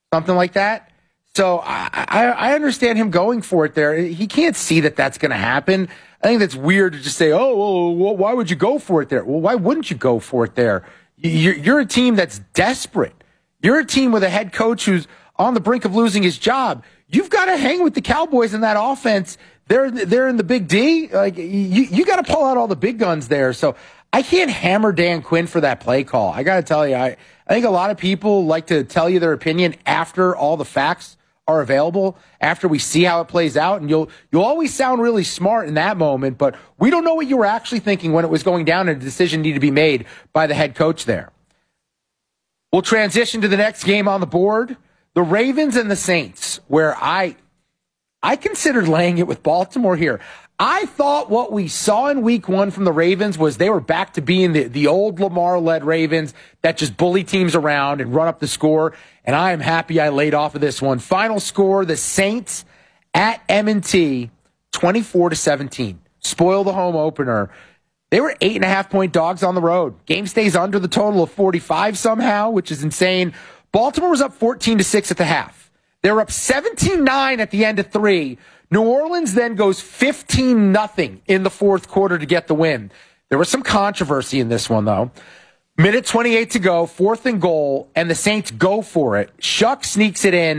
something like that. So I understand him going for it there. He can't see that that's going to happen. I think that's weird to just say, oh, well, why would you go for it there? Well, why wouldn't you go for it there? You're a team that's desperate. You're a team with a head coach who's on the brink of losing his job. You've got to hang with the Cowboys in that offense. They're in the big D. Like you got to pull out all the big guns there. So I can't hammer Dan Quinn for that play call. I got to tell you, I think a lot of people like to tell you their opinion after all the facts are available, after we see how it plays out, and you'll always sound really smart in that moment, but we don't know what you were actually thinking when it was going down and a decision needed to be made by the head coach there. We'll transition to the next game on the board, the Ravens and the Saints, where I considered laying it with Baltimore here. I thought what we saw in week 1 from the Ravens was they were back to being the old Lamar-led Ravens that just bully teams around and run up the score, and I am happy I laid off of this one. Final score, the Saints at M&T, 24-17. Spoil the home opener. They were 8.5-point dogs on the road. Game stays under the total of 45 somehow, which is insane. Baltimore was up 14-6 at the half. They were up 17-9 at the end of 3. New Orleans then goes 15-0 in the fourth quarter to get the win. There was some controversy in this one, though. Minute 28 to go, 4th and goal, and the Saints go for it. Shuck sneaks it in,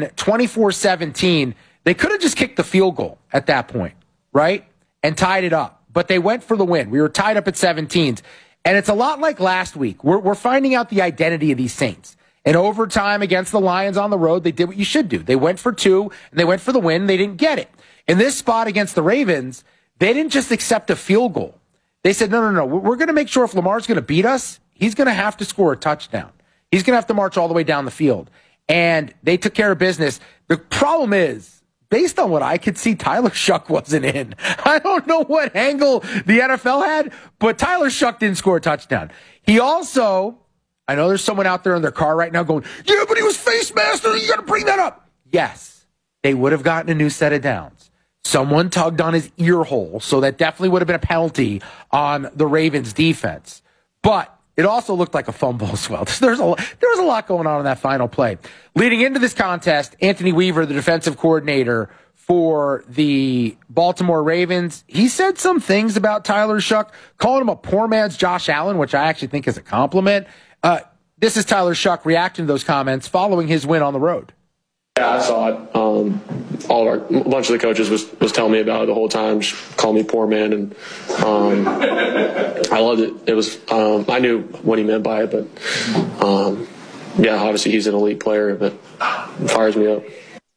24-17. They could have just kicked the field goal at that point, right? And tied it up. But they went for the win. We were tied up at 17s. And it's a lot like last week. We're finding out the identity of these Saints. In overtime against the Lions on the road, they did what you should do. They went for 2, and they went for the win. They didn't get it. In this spot against the Ravens, they didn't just accept a field goal. They said, no. We're going to make sure if Lamar's going to beat us, he's going to have to score a touchdown. He's going to have to march all the way down the field. And they took care of business. The problem is, based on what I could see, Tyler Shuck wasn't in. I don't know what angle the NFL had, but Tyler Shuck didn't score a touchdown. He also, I know there's someone out there in their car right now going, yeah, but he was face master. You got to bring that up. Yes, they would have gotten a new set of downs. Someone tugged on his ear hole, so that definitely would have been a penalty on the Ravens defense. But it also looked like a fumble as well. There was a lot going on in that final play. Leading into this contest, Anthony Weaver, the defensive coordinator for the Baltimore Ravens, he said some things about Tyler Shuck, calling him a poor man's Josh Allen, which I actually think is a compliment. This is Tyler Shuck reacting to those comments following his win on the road. Yeah, I saw it. A bunch of the coaches was telling me about it the whole time, just calling me poor man, and I loved it. It was I knew what he meant by it, but yeah, obviously he's an elite player, but it fires me up.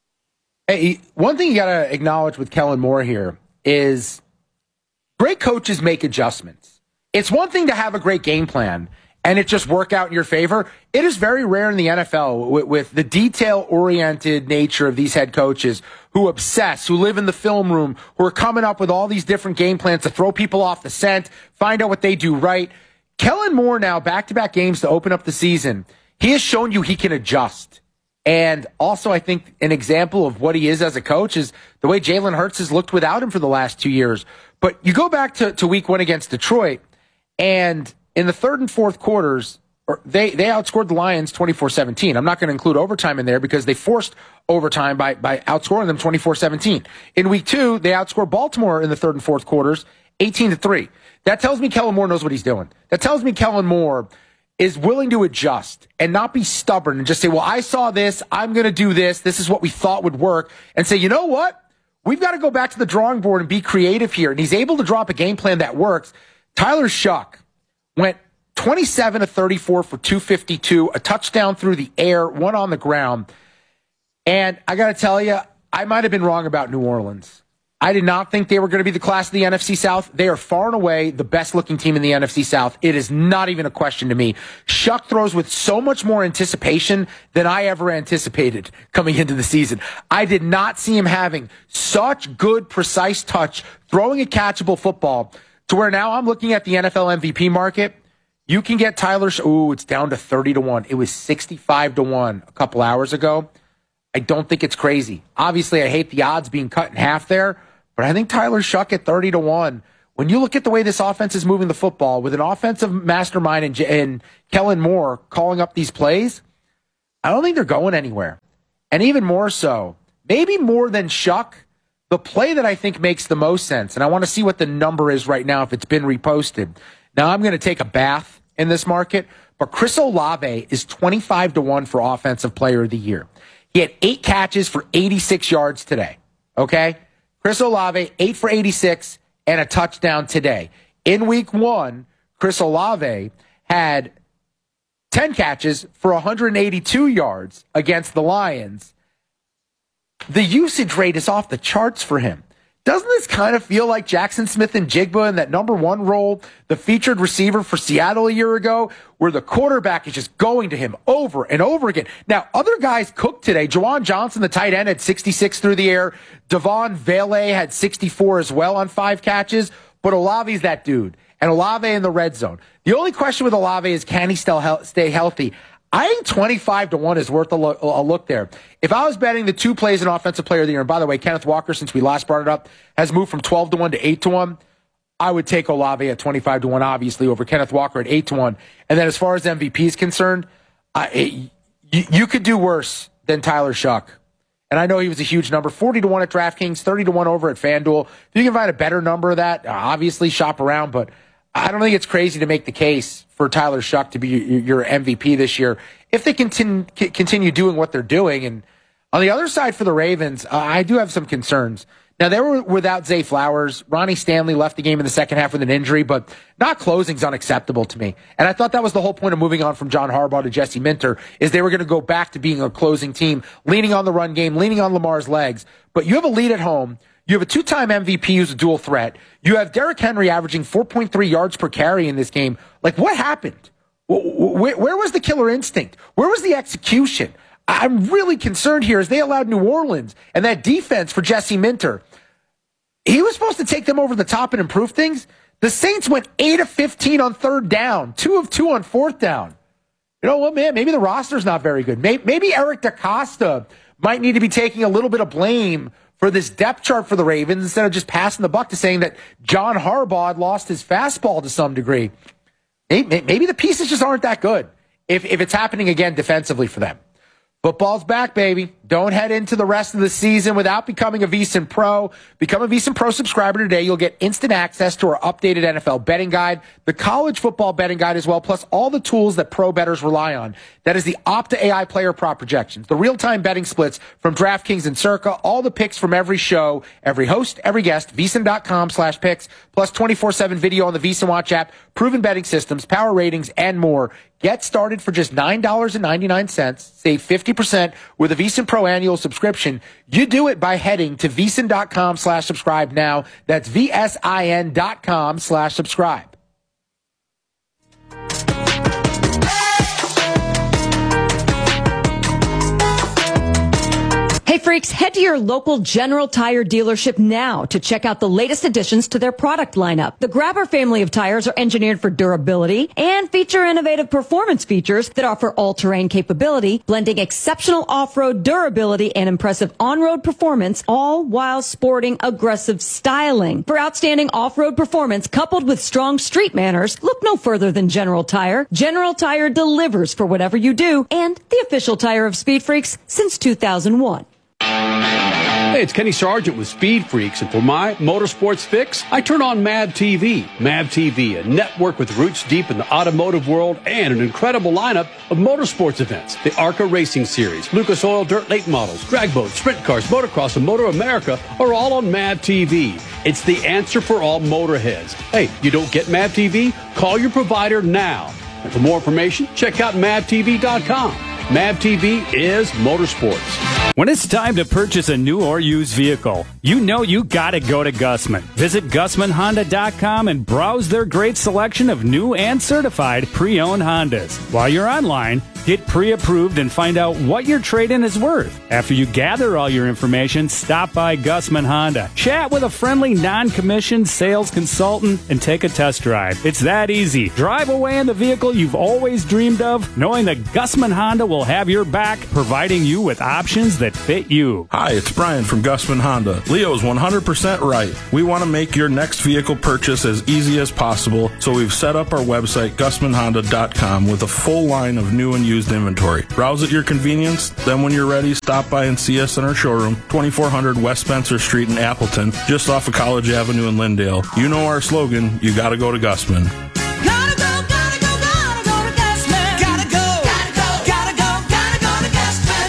Hey, one thing you got to acknowledge with Kellen Moore here is great coaches make adjustments. It's one thing to have a great game plan and it just work out in your favor. It is very rare in the NFL with the detail-oriented nature of these head coaches who obsess, who live in the film room, who are coming up with all these different game plans to throw people off the scent, find out what they do right. Kellen Moore now, back-to-back games to open up the season, he has shown you he can adjust. And also, I think an example of what he is as a coach is the way Jalen Hurts has looked without him for the last 2 years. But you go back to week 1 against Detroit, and in the third and fourth quarters, they outscored the Lions 24-17. I'm not going to include overtime in there because they forced overtime by outscoring them 24-17. In week 2, they outscored Baltimore in the third and fourth quarters 18-3. That tells me Kellen Moore knows what he's doing. That tells me Kellen Moore is willing to adjust and not be stubborn and just say, well, I saw this, I'm going to do this, this is what we thought would work, and say, you know what? We've got to go back to the drawing board and be creative here. And he's able to drop a game plan that works. Tyler Shuck went 27-34 for 252, a touchdown through the air, one on the ground. And I got to tell you, I might have been wrong about New Orleans. I did not think they were going to be the class of the NFC South. They are far and away the best-looking team in the NFC South. It is not even a question to me. Shuck throws with so much more anticipation than I ever anticipated coming into the season. I did not see him having such good, precise touch, throwing a catchable football, to where now I'm looking at the NFL MVP market. You can get Tyler. It's down to 30-1. It was 65-1 a couple hours ago. I don't think it's crazy. Obviously, I hate the odds being cut in half there, but I think Tyler Shuck at 30-1. When you look at the way this offense is moving the football with an offensive mastermind and Kellen Moore calling up these plays, I don't think they're going anywhere. and even more so, maybe more than Shuck, the play that I think makes the most sense, and I want to see what the number is right now if it's been reposted. Now, I'm going to take a bath in this market, but Chris Olave is 25-1 for Offensive Player of the Year. He had 8 catches for 86 yards today, okay? Chris Olave, 8 for 86 and a touchdown today. In week 1, Chris Olave had 10 catches for 182 yards against the Lions. The usage rate is off the charts for him. Doesn't this kind of feel like Jackson Smith-Njigba in that number 1 role, the featured receiver for Seattle a year ago, where the quarterback is just going to him over and over again? Now, other guys cooked today. Juwan Johnson, the tight end, had 66 through the air. Devon Vele had 64 as well on 5 catches. But Olave's that dude. And Olave in the red zone. The only question with Olave is, can he still stay healthy? I think 25-1 is worth a look there. If I was betting the 2 plays in Offensive Player of the Year, and by the way, Kenneth Walker, since we last brought it up, has moved from 12-1 to 8-1, I would take Olave at 25-1, obviously, over Kenneth Walker at 8-1. And then as far as MVP is concerned, you could do worse than Tyler Shuck. And I know he was a huge number, 40-1 at DraftKings, 30-1 over at FanDuel. If you can find a better number of that, obviously shop around, but I don't think it's crazy to make the case for Tyler Shuck to be your MVP this year if they continue doing what they're doing. And on the other side for the Ravens, I do have some concerns. Now, they were without Zay Flowers. Ronnie Stanley left the game in the second half with an injury, but not closing is unacceptable to me. And I thought that was the whole point of moving on from John Harbaugh to Jesse Minter, is they were going to go back to being a closing team, leaning on the run game, leaning on Lamar's legs. But you have a lead at home. You have a 2-time MVP who's a dual threat. You have Derrick Henry averaging 4.3 yards per carry in this game. Like, what happened? Where was the killer instinct? Where was the execution? I'm really concerned here as they allowed New Orleans and that defense for Jesse Minter. He was supposed to take them over the top and improve things. The Saints went 8 of 15 on 3rd down, 2 of 2 on 4th down. You know what, man? Maybe the roster's not very good. Maybe Eric DaCosta might need to be taking a little bit of blame for this depth chart for the Ravens instead of just passing the buck to saying that John Harbaugh had lost his fastball to some degree. Maybe the pieces just aren't that good if it's happening again defensively for them. Football's back, baby. Don't head into the rest of the season without becoming a VSiN Pro. Become a VSiN Pro subscriber today. You'll get instant access to our updated NFL betting guide, the college football betting guide as well, plus all the tools that pro bettors rely on. That is the Opta AI player prop projections, the real-time betting splits from DraftKings and Circa, all the picks from every show, every host, every guest, VSiN.com/picks, plus 24/7 video on the VSiN Watch app, proven betting systems, power ratings, and more. Get started for just $9.99. Save 50% with a VSiN Pro annual subscription. You do it by heading to VSiN.com/subscribe now. That's VSIN.com/subscribe. Hey freaks, head to your local General Tire dealership now to check out the latest additions to their product lineup. The Grabber family of tires are engineered for durability and feature innovative performance features that offer all-terrain capability, blending exceptional off-road durability and impressive on-road performance, all while sporting aggressive styling. For outstanding off-road performance coupled with strong street manners, look no further than General Tire. General Tire delivers for whatever you do, and the official tire of Speed Freaks since 2001. Hey, it's Kenny Sargent with Speed Freaks, and for my motorsports fix, I turn on MAV TV. MAV TV, a network with roots deep in the automotive world and an incredible lineup of motorsports events. The ARCA Racing Series, Lucas Oil Dirt Late Models, drag boats, sprint cars, motocross, and Motor America are all on MAV TV. It's the answer for all motorheads. Hey, you don't get MAV TV? Call your provider now. And for more information, check out MAVTV.com. MAV TV is motorsports. When it's time to purchase a new or used vehicle, you know you gotta go to Gussman. Visit GussmanHonda.com and browse their great selection of new and certified pre-owned Hondas. While you're online, get pre-approved and find out what your trade-in is worth. After you gather all your information, stop by Gussman Honda. Chat with a friendly, non-commissioned sales consultant and take a test drive. It's that easy. Drive away in the vehicle you've always dreamed of, knowing that Gussman Honda will have your back, providing you with options that that fit you. Hi, it's Brian from Gusman Honda. Leo's 100% right. We want to make your next vehicle purchase as easy as possible, so we've set up our website, GusmanHonda.com, with a full line of new and used inventory. Browse at your convenience, then when you're ready, stop by and see us in our showroom, 2400 West Spencer Street in Appleton, just off of College Avenue in Lindale. You know our slogan, you gotta go to Gusman. Gotta go to Gusman. Gotta go to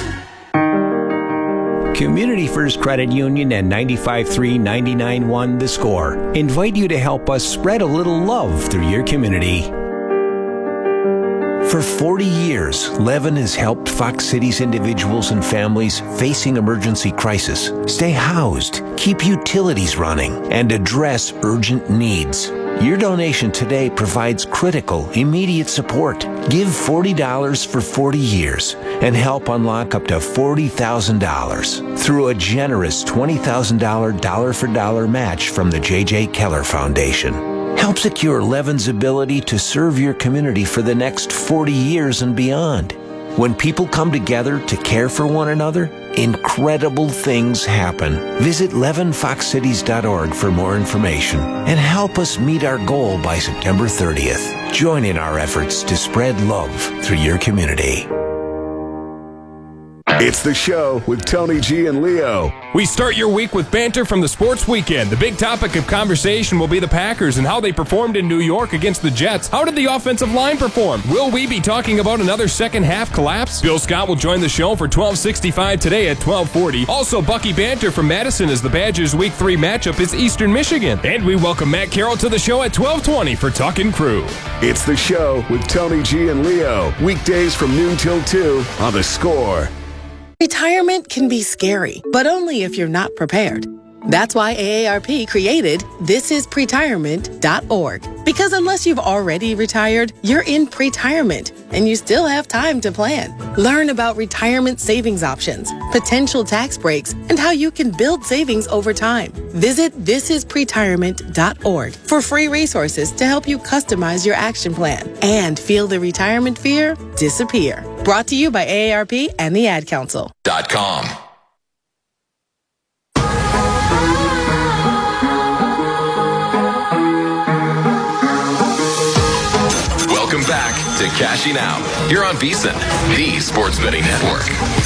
Gusman. Community First Credit Union and 95.3 99.1 The Score invite you to help us spread a little love through your community. For 40 years, Levin has helped Fox City's individuals and families facing emergency crisis stay housed, keep utilities running, and address urgent needs. Your donation today provides critical, immediate support. Give $40 for 40 years and help unlock up to $40,000 through a generous $20,000 dollar-for-dollar match from the J.J. Keller Foundation. Help secure Levin's ability to serve your community for the next 40 years and beyond. When people come together to care for one another, incredible things happen. Visit levinfoxcities.org for more information and help us meet our goal by September 30th. Join in our efforts to spread love through your community. It's The Show with Tony G and Leo. We start your week with banter from the sports weekend. The big topic of conversation will be the Packers and how they performed in New York against the Jets. How did the offensive line perform? Will we be talking about another second half collapse? Bill Scott will join the show for 12:65 today at 12:40. Also, Bucky Banter from Madison as the Badgers' Week 3 matchup is Eastern Michigan. And we welcome Matt Carroll to the show at 12:20 for Talkin' Crew. It's The Show with Tony G and Leo. Weekdays from noon till 2 on The Score. Retirement can be scary, but only if you're not prepared. That's why AARP created thisispretirement.org. Because unless you've already retired, you're in pretirement, and you still have time to plan. Learn about retirement savings options, potential tax breaks, and how you can build savings over time. Visit thisispretirement.org for free resources to help you customize your action plan and feel the retirement fear disappear. Brought to you by AARP and the Ad Council. .com. Welcome back to Cashing Out. You're on VSiN, the Sports Betting Network.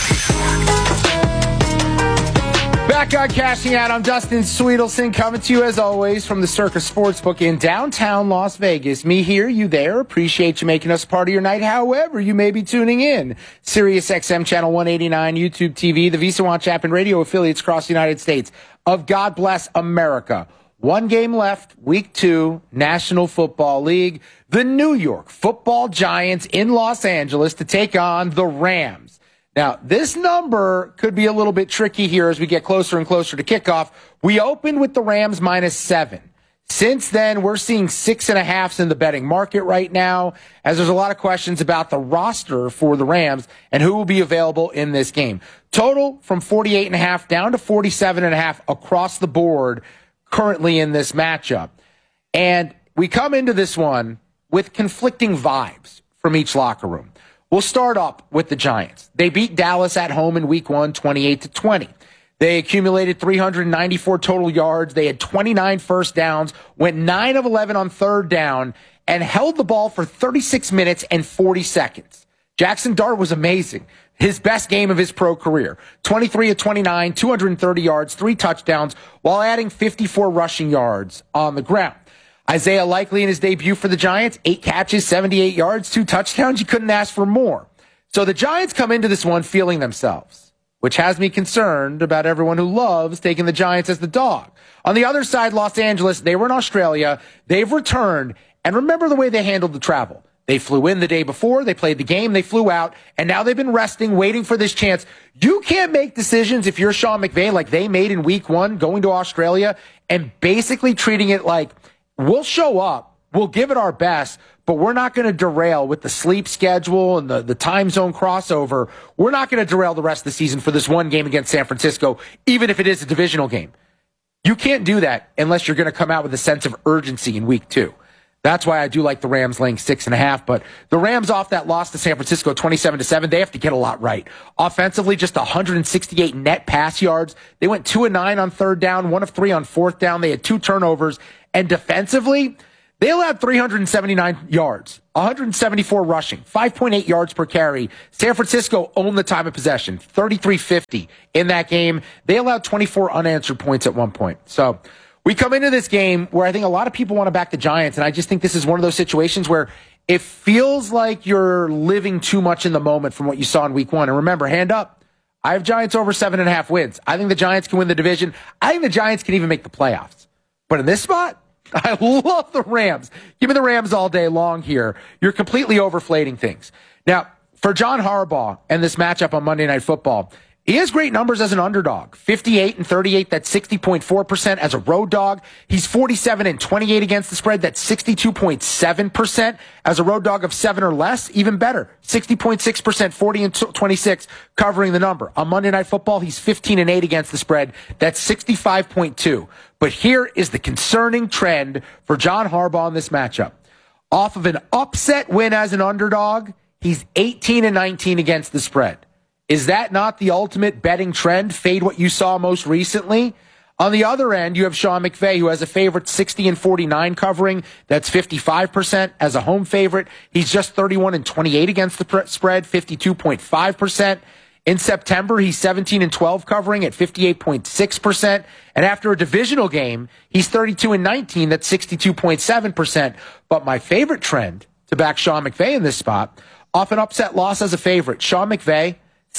Back on Cashing Out, I'm Dustin Sweetelson, coming to you as always from the Circus Sportsbook in downtown Las Vegas. Me here, you there. Appreciate you making us part of your night, however you may be tuning in. Sirius XM Channel 189, YouTube TV, the Visa Watch app, and radio affiliates across the United States of God Bless America. One game left, Week 2, National Football League. The New York Football Giants in Los Angeles to take on the Rams. Now, this number could be a little bit tricky here as we get closer and closer to kickoff. We opened with the Rams -7. Since then, we're seeing 6.5s in the betting market right now, as there's a lot of questions about the roster for the Rams and who will be available in this game. Total from 48.5 down to 47.5 across the board currently in this matchup. And we come into this one with conflicting vibes from each locker room. We'll start up with the Giants. They beat Dallas at home in Week 1, 28-20. They accumulated 394 total yards. They had 29 first downs, went 9 of 11 on third down, and held the ball for 36 minutes and 40 seconds. Jackson Dart was amazing. His best game of his pro career. 23 of 29, 230 yards, 3 touchdowns, while adding 54 rushing yards on the ground. Isaiah Likely in his debut for the Giants, 8 catches, 78 yards, 2 touchdowns. You couldn't ask for more. So the Giants come into this one feeling themselves, which has me concerned about everyone who loves taking the Giants as the dog. On the other side, Los Angeles, they were in Australia. They've returned. And remember the way they handled the travel. They flew in the day before, they played the game, they flew out, and now they've been resting, waiting for this chance. You can't make decisions if you're Sean McVay like they made in Week 1, going to Australia, and basically treating it like, we'll show up, we'll give it our best, but we're not going to derail with the sleep schedule and the time zone crossover. We're not going to derail the rest of the season for this one game against San Francisco, even if it is a divisional game. You can't do that unless you're going to come out with a sense of urgency in Week 2. That's why I do like the Rams laying 6.5. But the Rams off that loss to San Francisco 27-7, they have to get a lot right. Offensively, just 168 net pass yards. They went 2 of 9 on third down, 1 of 3 on fourth down. They had 2 turnovers. And defensively, they allowed 379 yards, 174 rushing, 5.8 yards per carry. San Francisco owned the time of possession, 33-50 in that game. They allowed 24 unanswered points at one point. So we come into this game where I think a lot of people want to back the Giants, and I just think this is one of those situations where it feels like you're living too much in the moment from what you saw in week 1. And remember, hand up, I have Giants over 7.5 wins. I think the Giants can win the division. I think the Giants can even make the playoffs. But in this spot, I love the Rams. Give me the Rams all day long here. You're completely overflating things. Now, for John Harbaugh and this matchup on Monday Night Football, he has great numbers as an underdog. 58-38, that's 60.4% as a road dog. He's 47-28 against the spread, that's 62.7% as a road dog of 7 or less. Even better, 60.6%, 40-26 covering the number. On Monday Night Football, he's 15-8 against the spread, that's 65.2. But here is the concerning trend for John Harbaugh in this matchup. Off of an upset win as an underdog, he's 18-19 against the spread. Is that not the ultimate betting trend? Fade what you saw most recently. On the other end, you have Sean McVay, who has a favorite 60-49 covering. That's 55% as a home favorite. He's just 31-28 against the spread, 52.5%. In September, he's 17-12 covering at 58.6%. And after a divisional game, he's 32-19. That's 62.7%. But my favorite trend to back Sean McVay in this spot, off an upset loss as a favorite, Sean McVay,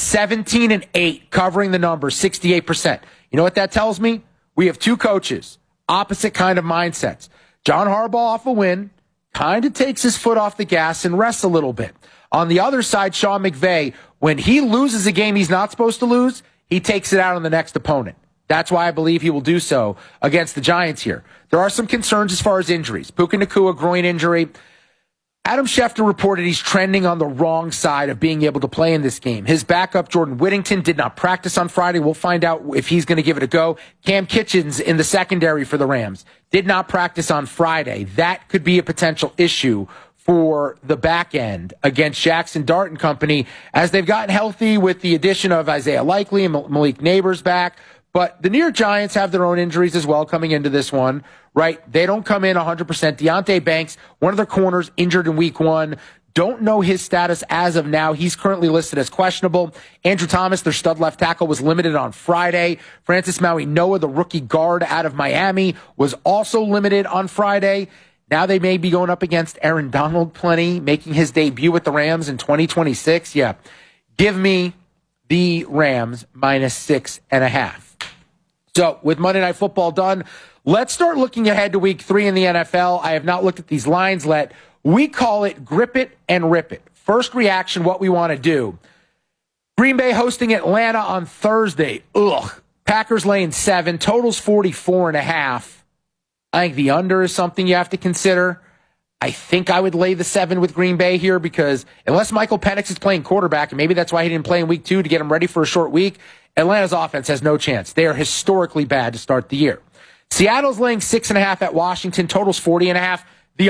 17-8 covering the number, 68%. You know what that tells me? We have two coaches, opposite kind of mindsets. John Harbaugh off a win, kind of takes his foot off the gas and rests a little bit. On the other side, Sean McVay, when he loses a game he's not supposed to lose, he takes it out on the next opponent. That's why I believe he will do so against the Giants here. There are some concerns as far as injuries. Puka Nacua, groin injury. Adam Schefter reported he's trending on the wrong side of being able to play in this game. His backup, Jordan Whittington, did not practice on Friday. We'll find out if he's going to give it a go. Cam Kitchens in the secondary for the Rams did not practice on Friday. That could be a potential issue for the back end against Jackson Dart and company as they've gotten healthy with the addition of Isaiah Likely and Malik Neighbors back. But the New York Giants have their own injuries as well coming into this one, right? They don't come in 100%. Deonte Banks, one of their corners, injured in week 1. Don't know his status as of now. He's currently listed as questionable. Andrew Thomas, their stud left tackle, was limited on Friday. Francis Maui Noah, the rookie guard out of Miami, was also limited on Friday. Now they may be going up against Aaron Donald plenty, making his debut with the Rams in 2026. Yeah, give me the Rams -6.5. So with Monday Night Football done, let's start looking ahead to week 3 in the NFL. I have not looked at these lines yet. We call it grip it and rip it. First reaction, what we want to do. Green Bay hosting Atlanta on Thursday. Packers laying 7. Totals 44.5. I think the under is something you have to consider. I think I would lay the 7 with Green Bay here because unless Michael Penix is playing quarterback, and maybe that's why he didn't play in week 2 to get him ready for a short week, Atlanta's offense has no chance. They are historically bad to start the year. Seattle's laying 6.5 at Washington. Totals 40.5. The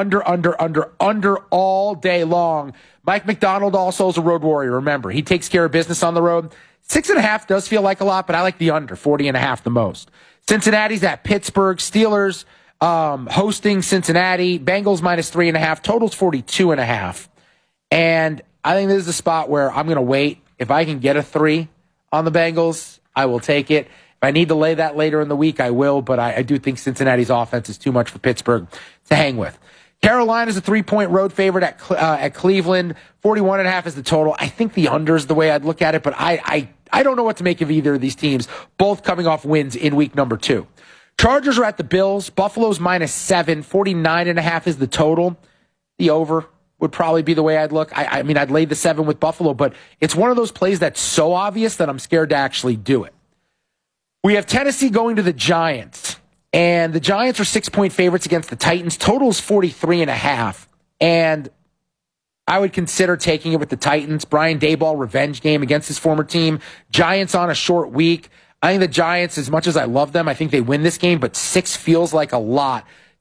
under all day long. Mike McDonald also is a road warrior. Remember, he takes care of business on the road. 6.5 does feel like a lot, but I like the under, 40.5 the most. Cincinnati's at Pittsburgh. Steelers hosting Cincinnati. Bengals -3.5. Totals 42.5. And I think this is a spot where I'm going to wait. If I can get a 3 on the Bengals, I will take it. If I need to lay that later in the week, I will, but I do think Cincinnati's offense is too much for Pittsburgh to hang with. Carolina's a 3-point road favorite at Cleveland. 41.5 is the total. I think the under is the way I'd look at it, but I don't know what to make of either of these teams, both coming off wins in week number 2. Chargers are at the Bills. Buffalo's -7. 49.5 is the total. The over would probably be the way I'd look. I mean, I'd lay the 7 with Buffalo, but it's one of those plays that's so obvious that I'm scared to actually do it. We have Tennessee going to the Giants, and the Giants are 6-point favorites against the Titans. Total's 43.5, and I would consider taking it with the Titans. Brian Daboll, revenge game against his former team. Giants on a short week. I think the Giants, as much as I love them, I think they win this game, but 6 feels like a lot.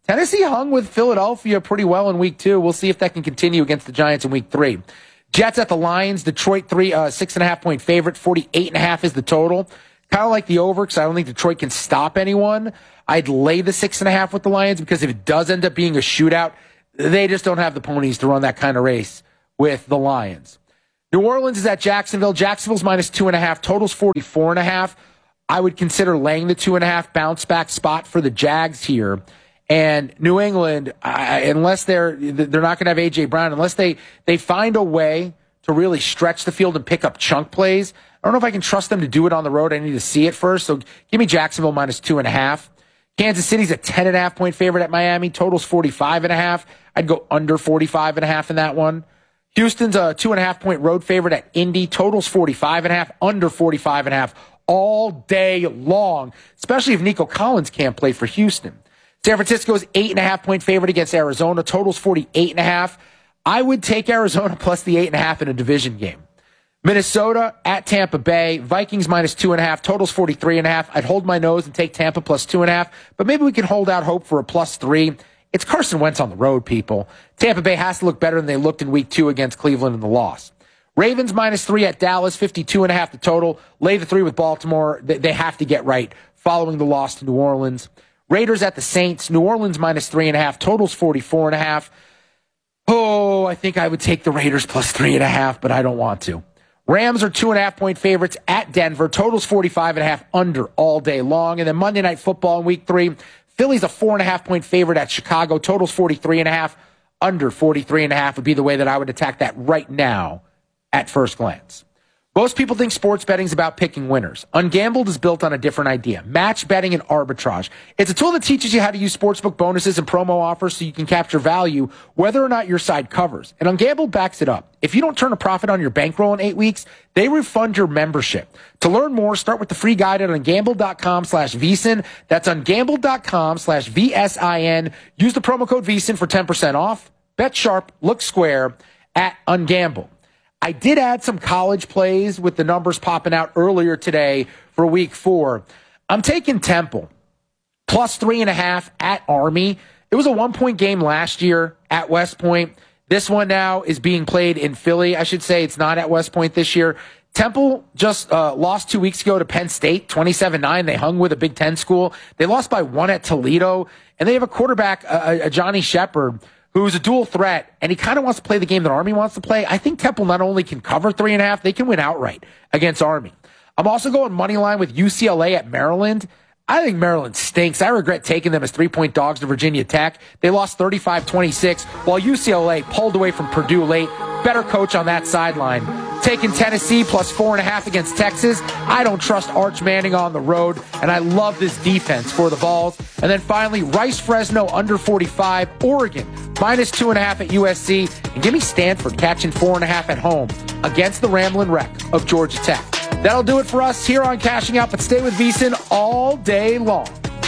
Tennessee hung with Philadelphia pretty well in week 2. We'll see if that can continue against the Giants in week 3. Jets at the Lions. Detroit 6.5-point favorite. 48.5 is the total. Kind of like the over because I don't think Detroit can stop anyone. I'd lay the 6.5 with the Lions because if it does end up being a shootout, they just don't have the ponies to run that kind of race with the Lions. New Orleans is at Jacksonville. Jacksonville's minus 2.5. Total's 44.5. I would consider laying the 2.5 bounce back spot for the Jags here. And New England, unless they're not going to have A.J. Brown, unless they find a way to really stretch the field and pick up chunk plays, I don't know if I can trust them to do it on the road. I need to see it first. So give me Jacksonville minus 2.5. Kansas City's a 10.5-point favorite at Miami. Total's 45.5. I'd go under 45.5 in that one. Houston's a 2.5-point road favorite at Indy. Total's 45.5, under 45.5 all day long, especially if Nico Collins can't play for Houston. San Francisco's 8.5-point favorite against Arizona. Total's 48.5. I would take Arizona plus the 8.5 in a division game. Minnesota at Tampa Bay. Vikings minus 2.5. Total's 43.5. I'd hold my nose and take Tampa plus 2.5, but maybe we can hold out hope for a plus 3. It's Carson Wentz on the road, people. Tampa Bay has to look better than they looked in week 2 against Cleveland in the loss. Ravens minus 3 at Dallas, 52.5 the total. Lay the 3 with Baltimore. They have to get right following the loss to New Orleans. Raiders at the Saints. New Orleans minus 3.5. Total's 44.5. Oh, I think I would take the Raiders plus 3.5, but I don't want to. Rams are 2.5-point favorites at Denver. Total's 45.5 under all day long. And then Monday Night Football in week 3. Philly's a 4.5-point favorite at Chicago. Total's 43.5. Under 43.5 would be the way that I would attack that right now at first glance. Most people think sports betting is about picking winners. Ungambled is built on a different idea. Match betting and arbitrage. It's a tool that teaches you how to use sportsbook bonuses and promo offers so you can capture value whether or not your side covers. And Ungambled backs it up. If you don't turn a profit on your bankroll in 8 weeks, they refund your membership. To learn more, start with the free guide at ungambled.com/VSiN. That's ungambled.com/VSIN. Use the promo code VSiN for 10% off. Bet sharp, look square at Ungambled. I did add some college plays with the numbers popping out earlier today for week 4. I'm taking Temple plus 3.5 at Army. It was a 1-point game last year at West Point. This one now is being played in Philly. I should say it's not at West Point this year. Temple just lost 2 weeks ago to Penn State, 27-9. They hung with a Big Ten school. They lost by 1 at Toledo. And they have a quarterback, a Johnny Shepard, who's a dual threat, and he kind of wants to play the game that Army wants to play. I think Temple not only can cover 3.5, they can win outright against Army. I'm also going money line with UCLA at Maryland. I think Maryland stinks. I regret taking them as 3-point dogs to Virginia Tech. They lost 35-26, while UCLA pulled away from Purdue late. Better coach on that sideline. Taking Tennessee plus 4.5 against Texas. I don't trust Arch Manning on the road, and I love this defense for the Vols. And then finally, Rice-Fresno under 45. Oregon minus 2.5 at USC. And give me Stanford catching 4.5 at home against the Ramblin' Wreck of Georgia Tech. That'll do it for us here on Cashing Out, but stay with VSiN all day long.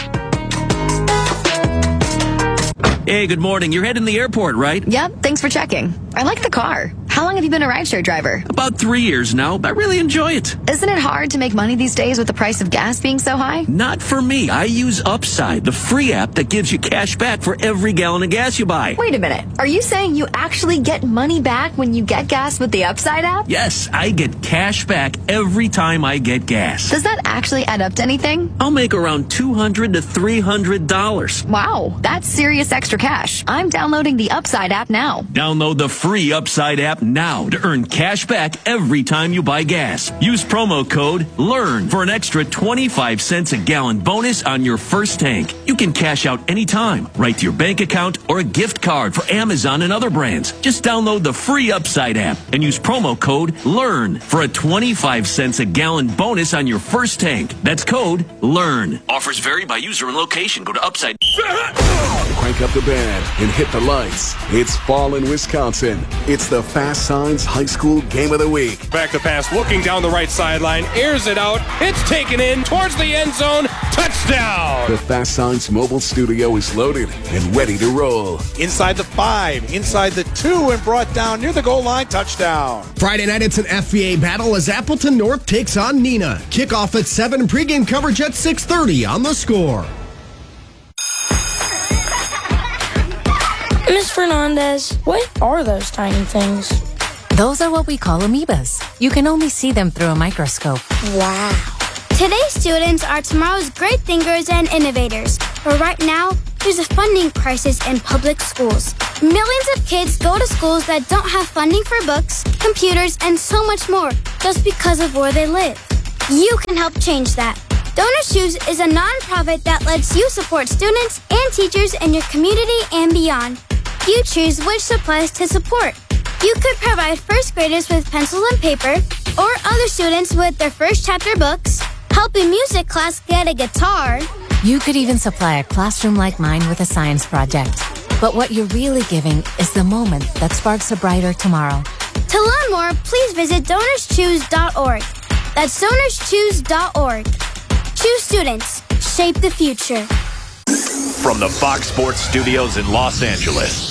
Hey, good morning. You're heading to the airport, right? Yep, thanks for checking. I like the car. How long have you been a rideshare driver? About 3 years now. I really enjoy it. Isn't it hard to make money these days with the price of gas being so high? Not for me. I use Upside, the free app that gives you cash back for every gallon of gas you buy. Wait a minute. Are you saying you actually get money back when you get gas with the Upside app? Yes, I get cash back every time I get gas. Does that actually add up to anything? I'll make around $200 to $300. Wow, that's serious extra cash. I'm downloading the Upside app now. Download the free Upside app now to earn cash back every time you buy gas. Use promo code LEARN for an extra 25 cents a gallon bonus on your first tank. You can cash out anytime, right to your bank account or a gift card for Amazon and other brands. Just download the free Upside app and use promo code LEARN for a 25 cents a gallon bonus on your first tank. That's code LEARN. Offers vary by user and location. Go to Upside. Crank up the band and hit the lights. It's fall in Wisconsin. It's the Fast Signs High School Game of the Week. Back to pass, looking down the right sideline, airs it out. It's taken in towards the end zone. Touchdown! The Fast Signs mobile studio is loaded and ready to roll. Inside the 5, inside the 2, and brought down near the goal line. Touchdown. Friday night, it's an FVA battle as Appleton North takes on Neenah. Kickoff at 7, pregame coverage at 6:30 on The Score. Ms. Fernandez, what are those tiny things? Those are what we call amoebas. You can only see them through a microscope. Wow. Today's students are tomorrow's great thinkers and innovators. But right now, there's a funding crisis in public schools. Millions of kids go to schools that don't have funding for books, computers, and so much more just because of where they live. You can help change that. Donors Choose is a nonprofit that lets you support students and teachers in your community and beyond. You choose which supplies to support. You could provide first graders with pencils and paper, or other students with their first chapter books, help a music class get a guitar. You could even supply a classroom like mine with a science project. But what you're really giving is the moment that sparks a brighter tomorrow. To learn more, please visit DonorsChoose.org. That's DonorsChoose.org. Choose students. Shape the future. From the Fox Sports Studios in Los Angeles,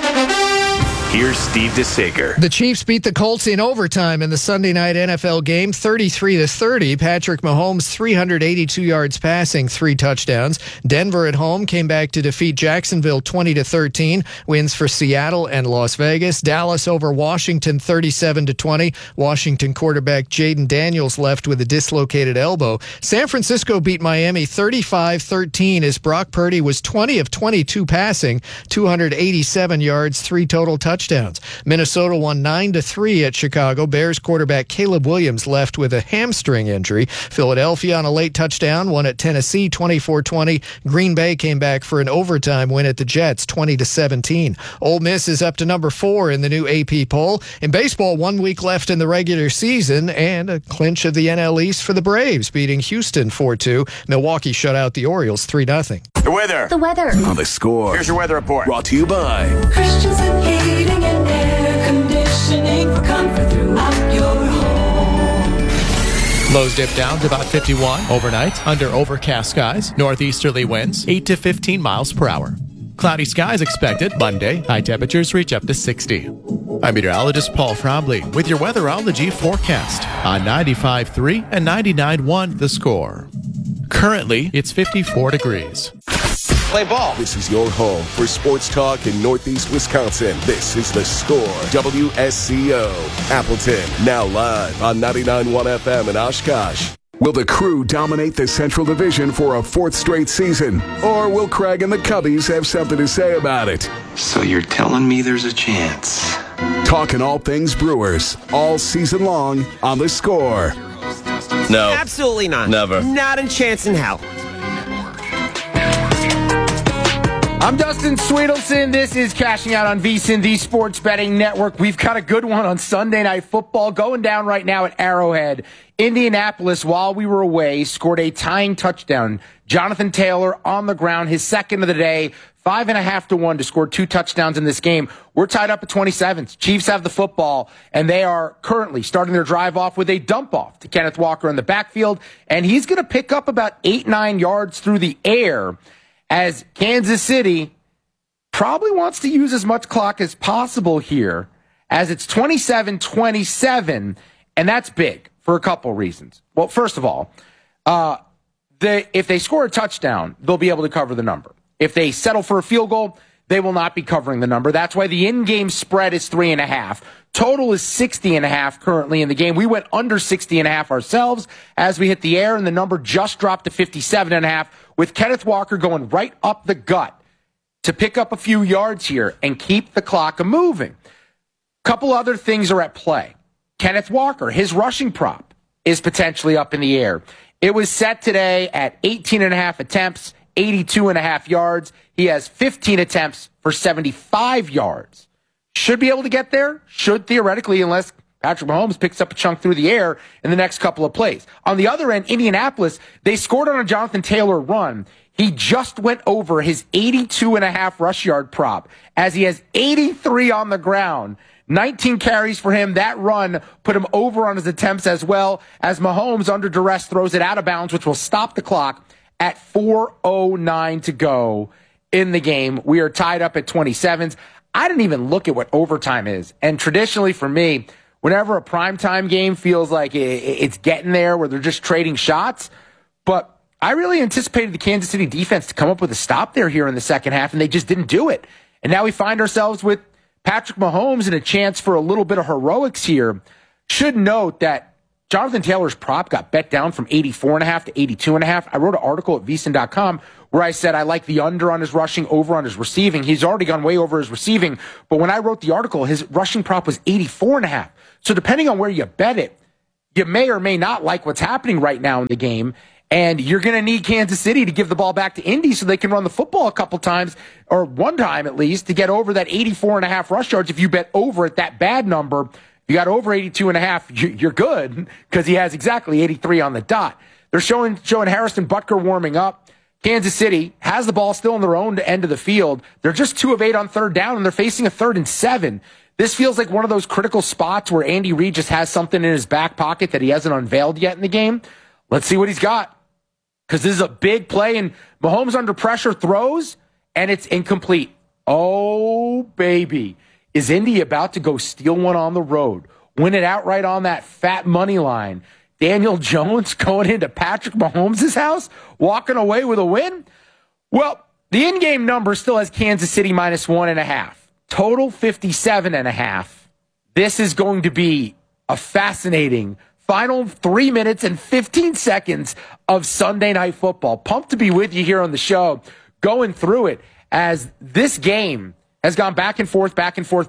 here's Steve DeSager. The Chiefs beat the Colts in overtime in the Sunday night NFL game, 33-30. Patrick Mahomes, 382 yards passing, 3 touchdowns. Denver at home came back to defeat Jacksonville 20-13. Wins for Seattle and Las Vegas. Dallas over Washington 37-20. Washington quarterback Jaden Daniels left with a dislocated elbow. San Francisco beat Miami 35-13 as Brock Purdy was 20 of 22 passing, 287 yards, 3 total touchdowns. Minnesota won 9-3 at Chicago. Bears quarterback Caleb Williams left with a hamstring injury. Philadelphia on a late touchdown won at Tennessee 24-20. Green Bay came back for an overtime win at the Jets 20-17. Ole Miss is up to number 4 in the new AP poll. In baseball, 1 week left in the regular season and a clinch of the NL East for the Braves, beating Houston 4-2. Milwaukee shut out the Orioles 3-0. The weather. The weather. On The Score. Here's your weather report. Brought to you by Christensen Heating and Air Conditioning for comfort throughout your home. Lows dip down to about 51 overnight under overcast skies. Northeasterly winds 8 to 15 miles per hour. Cloudy skies expected Monday. High temperatures reach up to 60. I'm meteorologist Paul Frombley with your weatherology forecast on 95.3 and 99.1 The Score. Currently, it's 54 degrees. Play ball. This is your home for sports talk in Northeast Wisconsin. This is The Score, WSCO. Appleton, now live on 99.1 FM in Oshkosh. Will the Crew dominate the Central Division for a 4th straight season? Or will Craig and the Cubbies have something to say about it? So you're telling me there's a chance? Talking all things Brewers, all season long on The Score. No. Absolutely not. Never. Not a chance in hell. I'm Dustin Sweetelson. This is Cashing Out on VSiN, the Sports Betting Network. We've got a good one on Sunday Night Football going down right now at Arrowhead. Indianapolis, while we were away, scored a tying touchdown. Jonathan Taylor on the ground, his second of the day, 5.5-1 to score 2 touchdowns in this game. We're tied up at 27. Chiefs have the football, and they are currently starting their drive off with a dump off to Kenneth Walker in the backfield, and he's going to pick up about 8-9 yards through the air as Kansas City probably wants to use as much clock as possible here, as it's 27-27, and that's big for a couple reasons. Well, first of all, if they score a touchdown, they'll be able to cover the number. If they settle for a field goal, they will not be covering the number. That's why the in-game spread is 3.5. Total is 60.5 currently in the game. We went under 60.5 ourselves as we hit the air, and the number just dropped to 57.5 with Kenneth Walker going right up the gut to pick up a few yards here and keep the clock moving. Couple other things are at play. Kenneth Walker, his rushing prop is potentially up in the air. It was set today at 18.5 attempts, 82.5 yards. He has 15 attempts for 75 yards. Should be able to get there. Should theoretically, unless Patrick Mahomes picks up a chunk through the air in the next couple of plays. On the other end, Indianapolis, they scored on a Jonathan Taylor run. He just went over his 82.5 rush yard prop as he has 83 on the ground. 19 carries for him. That run put him over on his attempts as well as Mahomes under duress throws it out of bounds, which will stop the clock at 4:09 to go in the game. We are tied up at 27s. I didn't even look at what overtime is. And traditionally for me, whenever a primetime game feels like it's getting there where they're just trading shots, but I really anticipated the Kansas City defense to come up with a stop there here in the second half, and they just didn't do it. And now we find ourselves with Patrick Mahomes and a chance for a little bit of heroics here. Should note that Jonathan Taylor's prop got bet down from 84.5 to 82.5. I wrote an article at VSiN.com where I said I like the under on his rushing, over on his receiving. He's already gone way over his receiving. But when I wrote the article, his rushing prop was 84.5. So depending on where you bet it, you may or may not like what's happening right now in the game. And you're going to need Kansas City to give the ball back to Indy so they can run the football a couple times, or one time at least, to get over that 84.5 rush yards. If you bet over at that bad number, you got over 82.5, you're good, because he has exactly 83 on the dot. They're showing Harrison Butker warming up. Kansas City has the ball still in their own end of the field. They're just 2 of 8 on third down, and they're facing a 3rd and 7. This feels like one of those critical spots where Andy Reid just has something in his back pocket that he hasn't unveiled yet in the game. Let's see what he's got. Because this is a big play, and Mahomes under pressure throws, and it's incomplete. Oh, baby. Is Indy about to go steal one on the road? Win it outright on that fat money line? Daniel Jones going into Patrick Mahomes' house, walking away with a win? Well, the in-game number still has Kansas City minus 1.5. Total 57.5. This is going to be a fascinating final 3 minutes and 15 seconds of Sunday Night Football. Pumped to be with you here on the show, going through it as this game has gone back and forth,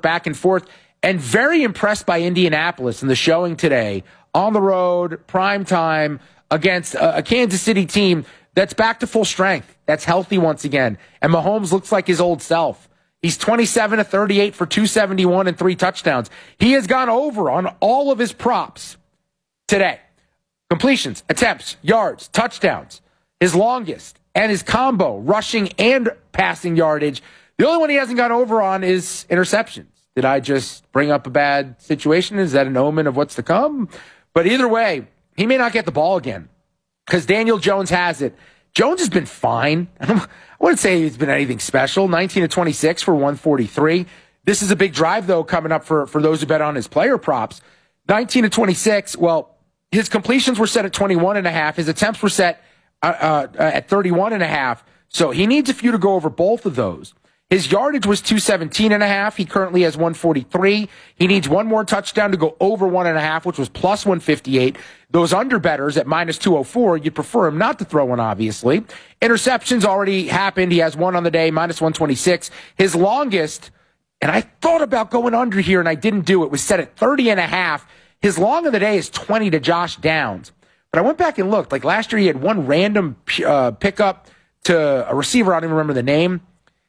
and very impressed by Indianapolis in the showing today on the road, prime time, against a Kansas City team that's back to full strength, that's healthy once again. And Mahomes looks like his old self. He's 27 of 38 for 271 and 3 touchdowns. He has gone over on all of his props today. Completions, attempts, yards, touchdowns, his longest, and his combo, rushing and passing yardage. The only one he hasn't gone over on is interceptions. Did I just bring up a bad situation? Is that an omen of what's to come? But either way, he may not get the ball again because Daniel Jones has it. Jones has been fine. I wouldn't say he's been anything special. 19 of 26 for 143. This is a big drive, though, coming up for those who bet on his player props. 19 of 26, well, his completions were set at 21.5. His attempts were set at 31.5. So he needs a few to go over both of those. His yardage was 217.5. He currently has 143. He needs one more touchdown to go over 1.5, which was plus 158. Those underbetters at minus 204, you'd prefer him not to throw one, obviously. Interceptions already happened. He has one on the day, minus 126. His longest, and I thought about going under here, and I didn't do it, was set at 30.5. His long of the day is 20 to Josh Downs. But I went back and looked. Like last year, he had one random pickup to a receiver, I don't even remember the name,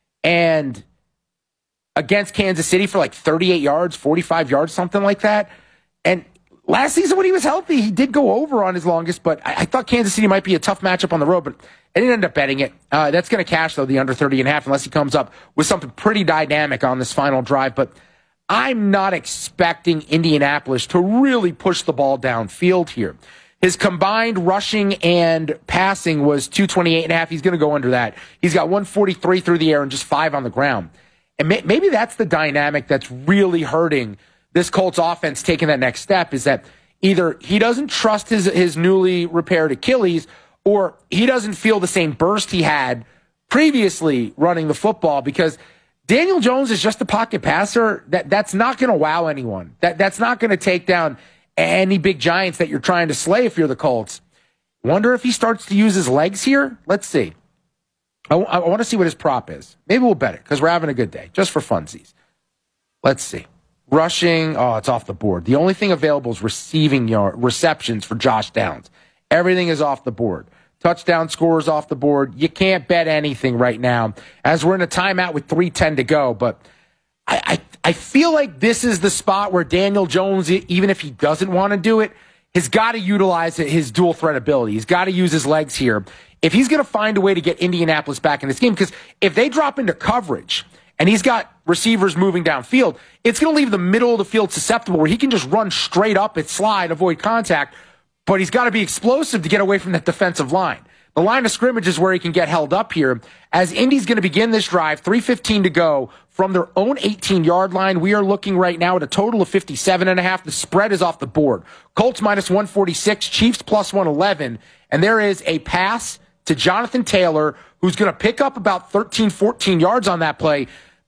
and against Kansas City for like 38 yards, 45 yards, something like that. And last season when he was healthy, he did go over on his longest, but I thought Kansas City might be a tough matchup on the road, but I didn't end up betting it. That's going to cash, though, the under 30.5, unless he comes up with something pretty dynamic on this final drive. But I'm not expecting Indianapolis to really push the ball downfield here. His combined rushing and passing was 228.5. He's going to go under that. He's got 143 through the air and just 5 on the ground. And maybe that's the dynamic that's really hurting this Colts offense taking that next step, is that either he doesn't trust his newly repaired Achilles, or he doesn't feel the same burst he had previously running the football, because Daniel Jones is just a pocket passer that's not going to wow anyone. That's not going to take down any big giants that you're trying to slay if you're the Colts. Wonder if he starts to use his legs here? Let's see. I want to see what his prop is. Maybe we'll bet it because we're having a good day, just for funsies. Let's see. Rushing, it's off the board. The only thing available is receptions for Josh Downs. Everything is off the board. Touchdown scores off the board. You can't bet anything right now as we're in a timeout with 3:10 to go. But I feel like this is the spot where Daniel Jones, even if he doesn't want to do it, has got to utilize his dual threat ability. He's got to use his legs here if he's going to find a way to get Indianapolis back in this game. Because if they drop into coverage and he's got receivers moving downfield, it's going to leave the middle of the field susceptible where he can just run straight up and slide, avoid contact, but he's got to be explosive to get away from that defensive line. The line of scrimmage is where he can get held up here. As Indy's going to begin this drive, 3:15 to go from their own 18-yard line. We are looking right now at a total of 57.5. The spread is off the board. Colts minus 146, Chiefs plus 111, and there is a pass to Jonathan Taylor, who's going to pick up about 13, 14 yards on that play.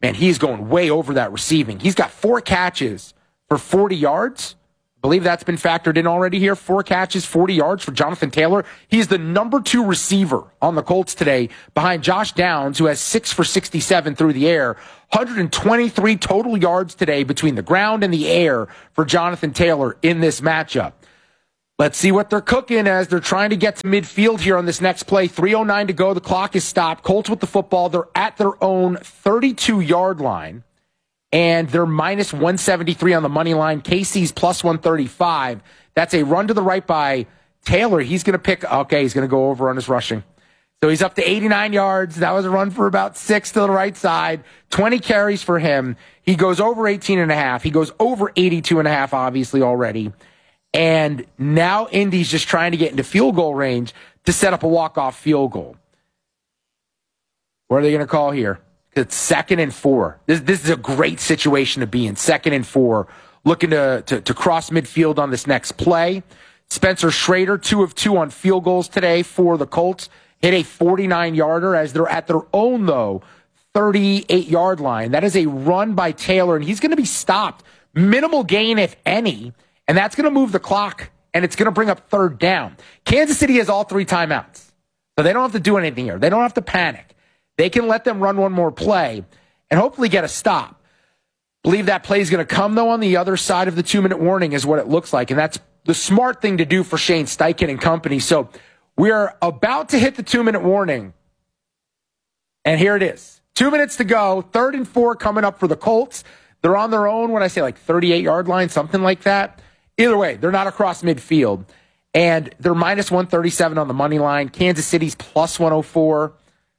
man, he's going way over that receiving. He's got 4 catches for 40 yards. I believe that's been factored in already here. 4 catches, 40 yards for Jonathan Taylor. He's the number 2 receiver on the Colts today behind Josh Downs, who has 6 for 67 through the air. 123 total yards today between the ground and the air for Jonathan Taylor in this matchup. Let's see what they're cooking as they're trying to get to midfield here on this next play. 3:09 to go. The clock is stopped. Colts with the football. They're at their own 32-yard line, and they're minus 173 on the money line. KC's plus 135. That's a run to the right by Taylor. He's going to he's going to go over on his rushing. So he's up to 89 yards. That was a run for about 6 to the right side. 20 carries for him. He goes over 18.5. He goes over 82.5, obviously, already. And now Indy's just trying to get into field goal range to set up a walk-off field goal. What are they going to call here? It's 2nd and 4. This is a great situation to be in. 2nd and 4. Looking to cross midfield on this next play. Spencer Schrader, 2 of 2 on field goals today for the Colts. Hit a 49-yarder as they're at their own, though, 38-yard line. That is a run by Taylor, and he's going to be stopped. Minimal gain, if any. And that's going to move the clock, and it's going to bring up 3rd down. Kansas City has all 3 timeouts, so they don't have to do anything here. They don't have to panic. They can let them run one more play and hopefully get a stop. Believe that play is going to come, though, on the other side of the 2-minute warning is what it looks like, and that's the smart thing to do for Shane Steichen and company. So we are about to hit the 2-minute warning, and here it is. 2 minutes to go, 3rd and 4 coming up for the Colts. They're on their own, when I say like 38-yard line, something like that. Either way, they're not across midfield, and they're minus 137 on the money line. Kansas City's plus 104.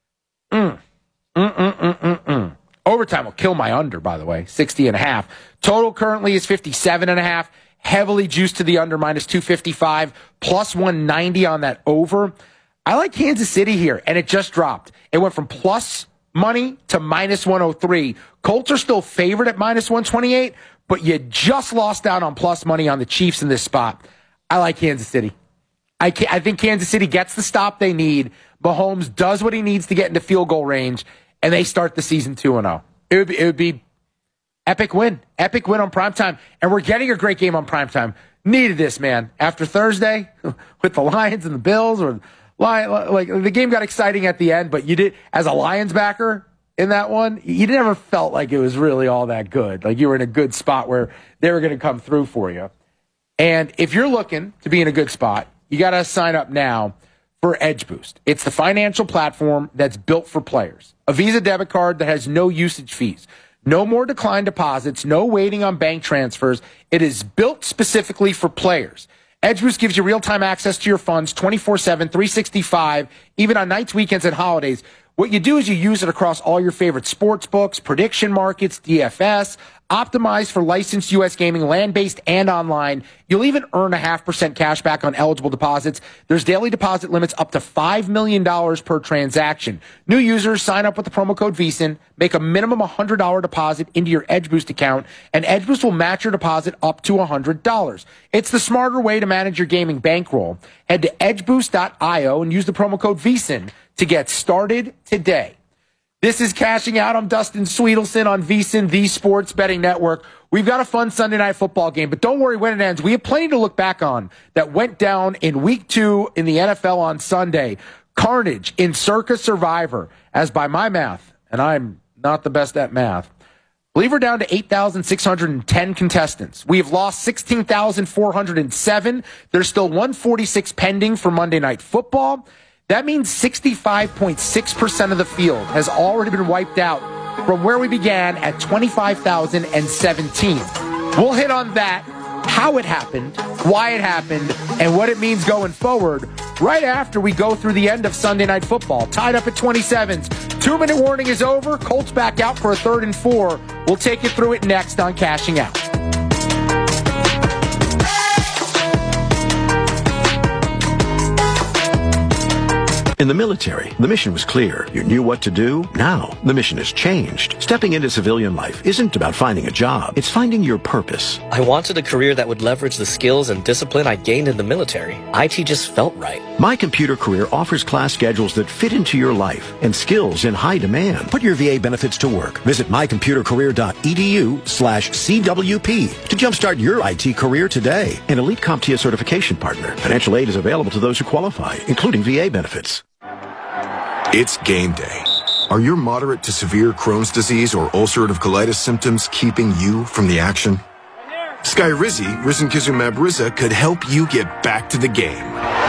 Overtime will kill my under, by the way, 60.5. Total currently is 57.5. Heavily juiced to the under, minus 255, plus 190 on that over. I like Kansas City here, and it just dropped. It went from plus money to minus 103. Colts are still favored at minus 128, but you just lost out on plus money on the Chiefs in this spot. I like Kansas City. I think Kansas City gets the stop they need. Mahomes does what he needs to get into field goal range, and they start the season 2-0. It would be epic win. Epic win on primetime, and we're getting a great game on primetime. Needed this, man. After Thursday with the Lions and the Bills, or like the game got exciting at the end, but you did, as a Lions backer in that one, you never felt like it was really all that good. Like you were in a good spot where they were going to come through for you. And if you're looking to be in a good spot, you got to sign up now for Edge Boost. It's the financial platform that's built for players. A Visa debit card that has no usage fees. No more declined deposits, no waiting on bank transfers. It is built specifically for players. Edge Boost gives you real-time access to your funds 24/7, 365, even on nights, weekends, and holidays. What you do is you use it across all your favorite sports books, prediction markets, DFS, optimized for licensed U.S. gaming, land-based and online. You'll even earn a 0.5% cash back on eligible deposits. There's daily deposit limits up to $5 million per transaction. New users sign up with the promo code VSiN, make a minimum $100 deposit into your Edge Boost account, and Edge Boost will match your deposit up to $100. It's the smarter way to manage your gaming bankroll. Head to edgeboost.io and use the promo code VSiN to get started today. This is Cashing Out. I'm Dustin Sweetelson on VSiN, the Sports Betting Network. We've got a fun Sunday night football game, but don't worry when it ends. We have plenty to look back on that went down in Week 2 in the NFL on Sunday. Carnage in Circa Survivor, as by my math, and I'm not the best at math, I believe we're down to 8,610 contestants. We have lost 16,407. There's still 146 pending for Monday Night Football. That means 65.6% of the field has already been wiped out from where we began at 25,017. We'll hit on that, how it happened, why it happened, and what it means going forward right after we go through the end of Sunday Night Football. Tied up at 27s. 2-minute warning is over. Colts back out for a 3rd and 4. We'll take you through it next on Cashing Out. In the military, the mission was clear. You knew what to do. Now, the mission has changed. Stepping into civilian life isn't about finding a job. It's finding your purpose. I wanted a career that would leverage the skills and discipline I gained in the military. IT just felt right. My Computer Career offers class schedules that fit into your life and skills in high demand. Put your VA benefits to work. Visit mycomputercareer.edu/CWP to jumpstart your IT career today. An Elite CompTIA certification partner. Financial aid is available to those who qualify, including VA benefits. It's game day. Are your moderate to severe Crohn's disease or ulcerative colitis symptoms keeping you from the action? Skyrizi, risankizumab Riza, could help you get back to the game.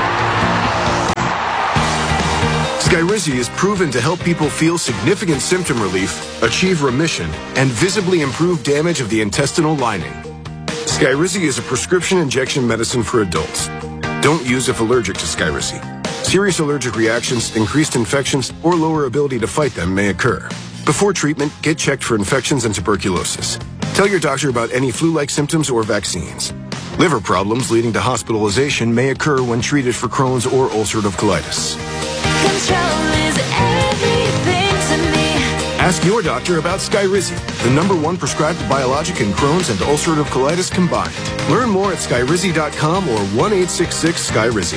Skyrizi is proven to help people feel significant symptom relief, achieve remission, and visibly improve damage of the intestinal lining. Skyrizi is a prescription injection medicine for adults. Don't use if allergic to Skyrizi. Serious allergic reactions, increased infections, or lower ability to fight them may occur. Before treatment, get checked for infections and tuberculosis. Tell your doctor about any flu-like symptoms or vaccines. Liver problems leading to hospitalization may occur when treated for Crohn's or ulcerative colitis. Control is everything to me. Ask your doctor about Skyrizi, the #1 prescribed biologic in Crohn's and ulcerative colitis combined. Learn more at skyrizi.com or 1-866-SKYRIZI.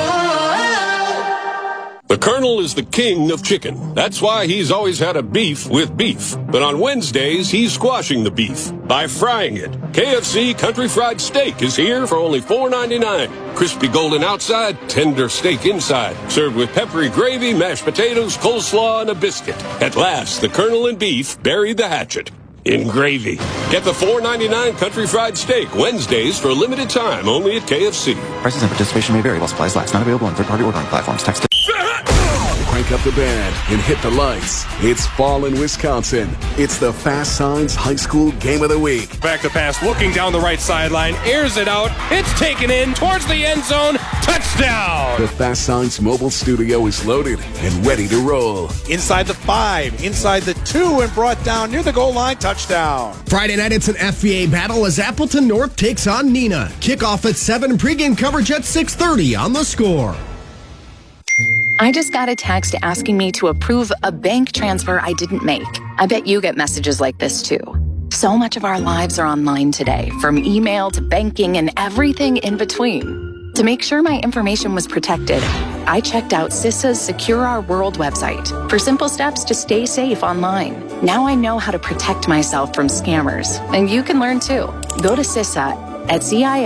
The Colonel is the king of chicken. That's why he's always had a beef with beef. But on Wednesdays, he's squashing the beef by frying it. KFC Country Fried Steak is here for only $4.99. Crispy golden outside, tender steak inside. Served with peppery gravy, mashed potatoes, coleslaw, and a biscuit. At last, the Colonel and beef buried the hatchet in gravy. Get the $4.99 Country Fried Steak Wednesdays for a limited time only at KFC. Prices and participation may vary while supplies last. Not available on third-party ordering platforms. Text Crank up the band and hit the lights. It's fall in Wisconsin. It's the Fast Signs High School Game of the Week. Back to pass, looking down the right sideline, airs it out. It's taken in towards the end zone. Touchdown! The Fast Signs mobile studio is loaded and ready to roll. Inside the 5, inside the 2, and brought down near the goal line. Touchdown. Friday night, it's an FVA battle as Appleton North takes on Neenah. Kickoff at 7, pregame coverage at 6:30 on The Score. I just got a text asking me to approve a bank transfer I didn't make. I bet you get messages like this too. So much of our lives are online today, from email to banking and everything in between. To make sure my information was protected, I checked out CISA's Secure Our World website for simple steps to stay safe online. Now I know how to protect myself from scammers, and you can learn too. Go to CISA at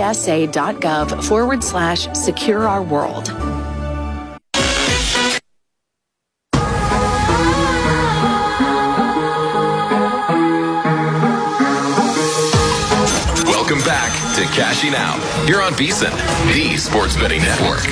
cisa.gov/Secure Our World. Welcome back to Cashing Out. You're on VSiN, the Sports Betting Network.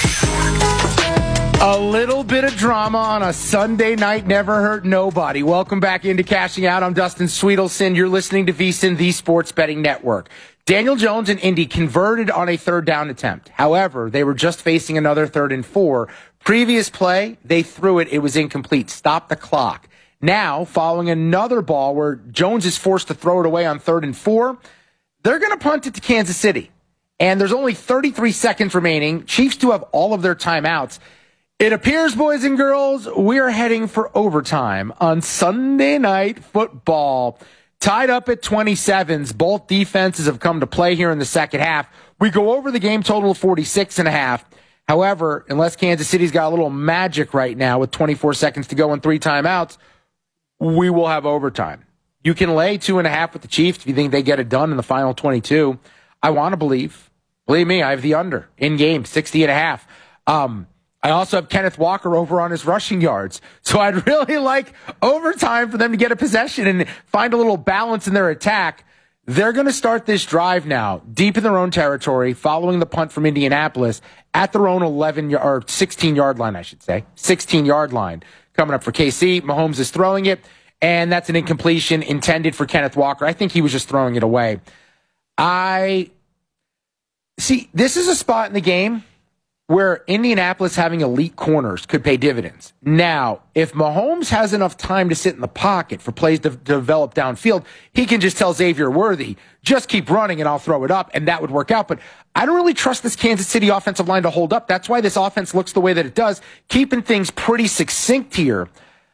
A little bit of drama on a Sunday night never hurt nobody. Welcome back into Cashing Out. I'm Dustin Sweetelson. You're listening to VSiN, the Sports Betting Network. Daniel Jones and Indy converted on a third down attempt. However, they were just facing another 3rd and 4. Previous play, they threw it. It was incomplete. Stop the clock. Now, following another ball where Jones is forced to throw it away on 3rd and 4, they're going to punt it to Kansas City. And there's only 33 seconds remaining. Chiefs do have all of their timeouts. It appears, boys and girls, we're heading for overtime on Sunday Night Football. Tied up at 27s. Both defenses have come to play here in the second half. We go over the game total of 46.5. However, unless Kansas City's got a little magic right now with 24 seconds to go and 3 timeouts, we will have overtime. You can lay 2.5 with the Chiefs if you think they get it done in the final 22. I want to believe. Believe me, I have the under in game, 60.5. I also have Kenneth Walker over on his rushing yards. So I'd really like overtime for them to get a possession and find a little balance in their attack. They're going to start this drive now, deep in their own territory, following the punt from Indianapolis at their own 16-yard line, I should say. 16-yard line coming up for KC. Mahomes is throwing it, and that's an incompletion intended for Kenneth Walker. I think he was just throwing it away. See, this is a spot in the game where Indianapolis having elite corners could pay dividends. Now, if Mahomes has enough time to sit in the pocket for plays to develop downfield, he can just tell Xavier Worthy, just keep running and I'll throw it up, and that would work out. But I don't really trust this Kansas City offensive line to hold up. That's why this offense looks the way that it does, keeping things pretty succinct here.